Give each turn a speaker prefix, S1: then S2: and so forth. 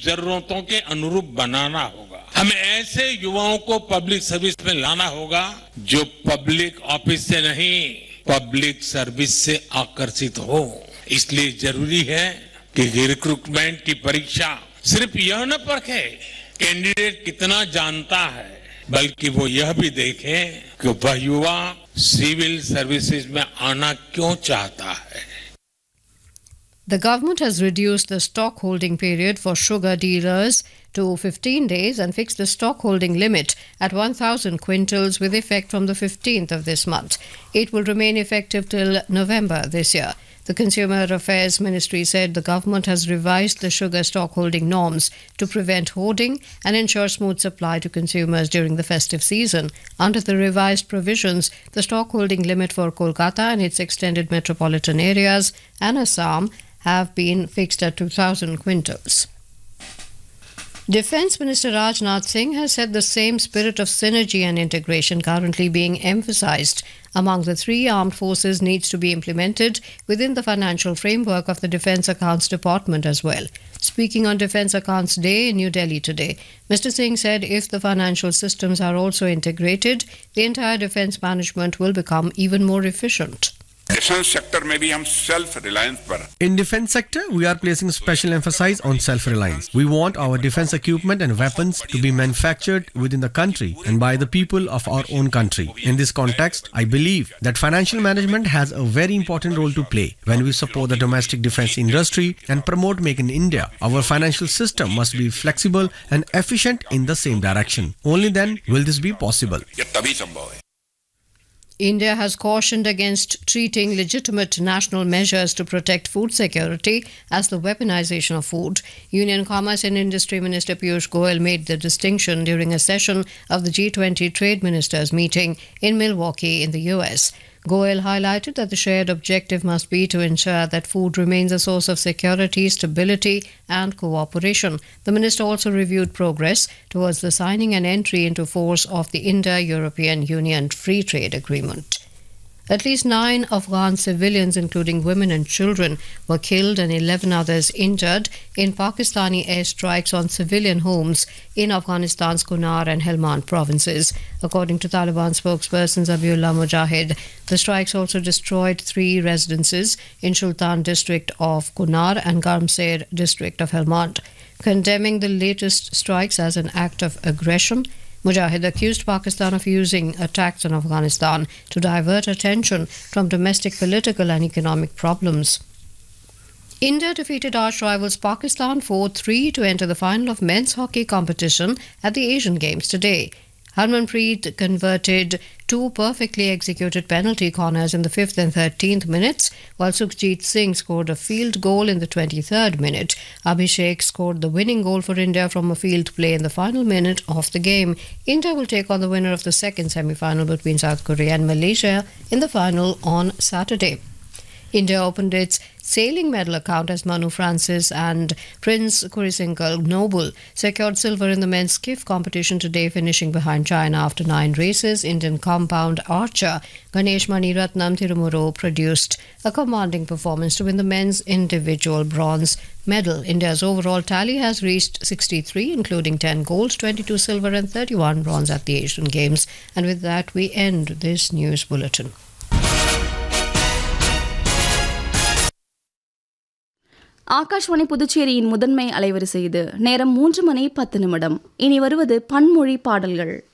S1: जरूरतों के अनुरूप बनाना होगा। हमें ऐसे युवाओं को पब्लिक सर्विस में लाना होगा जो पब्लिक ऑफिस से नहीं, पब्लिक सर्विस से आकर्षित हो। इसलिए जरूरी है कि रिक्रूटमेंट की परीक्षा सिर्फ यह न परखे कैंडिडेट कितना जानता है, बल्कि वो यह भी देखे कि वह युवा सिविल सर्विसेज में आना क्यों चाहता है।
S2: The government has reduced the stock holding period for sugar dealers to 15 days and fixed the stock holding limit at 1,000 quintals with effect from the 15th of this month. It will remain effective till November this year. The Consumer Affairs Ministry said the government has revised the sugar stock holding norms to prevent hoarding and ensure smooth supply to consumers during the festive season. Under the revised provisions, the stock holding limit for Kolkata and its extended metropolitan areas and Assam have been fixed at 2,000 quintals. Defence Minister Rajnath Singh has said the same spirit of synergy and integration currently being emphasised among the three armed forces needs to be implemented within the financial framework of the Defence Accounts Department as well. Speaking on Defence Accounts Day in New Delhi today, Mr. Singh said if the financial systems are also integrated, the entire defence management will become even more efficient.
S3: Defence sector में भी हम self reliance पर
S4: In defense sector, we are placing special emphasis on self-reliance. We want our defense equipment and weapons to be manufactured within the country and by the people of our own country. In this context, I believe that financial management has a very important role to play when we support the domestic defense industry and promote Make in India. Our financial system must be flexible and efficient in the same direction. Only then will this be possible.
S3: ये तभी संभव है।
S2: India has cautioned against treating legitimate national measures to protect food security as the weaponization of food. Union Commerce and Industry Minister Piyush Goyal made the distinction during a session of the G20 Trade Ministers meeting in Milwaukee in the US. Goyal highlighted that the shared objective must be to ensure that food remains a source of security, stability and cooperation. The minister also reviewed progress towards the signing and entry into force of the Indo-European Union Free Trade Agreement. At least 9 Afghan civilians, including women and children, were killed and 11 others injured in Pakistani airstrikes on civilian homes in Afghanistan's Kunar and Helmand provinces. According to Taliban spokesperson Zabiullah Mujahid, the strikes also destroyed 3 residences in Shultan district of Kunar and Garmser district of Helmand. Condemning the latest strikes as an act of aggression, Mujahid accused Pakistan of using attacks on Afghanistan to divert attention from domestic political and economic problems. India defeated arch rivals Pakistan 4-3 to enter the final of men's hockey competition at the Asian Games today. Harmanpreet converted 2 perfectly executed penalty corners in the 5th and 13th minutes, while Sukhjit Singh scored a field goal in the 23rd minute. Abhishek scored the winning goal for India from a field play in the final minute of the game. India will take on the winner of the second semi-final between South Korea and Malaysia in the final on Saturday. India opened its sailing medal account as Manu Francis and Prince Kurisingal Noble secured silver in the men's skiff competition today, finishing behind China after 9 races. Indian compound archer Ganesh Maniratnam Tirumuru produced a commanding performance to win the men's individual bronze medal. India's overall tally has reached 63, including 10 gold, 22 silver and 31 bronze at the Asian Games. And with that, we end this news bulletin.
S5: Akashvani புதுச்சேரியின் முதன்மை அலைவரிசை இது. நேரம் 3 மணி 10 நிமிடம். இனி வருவது பன்மொழி பாடல்கள்.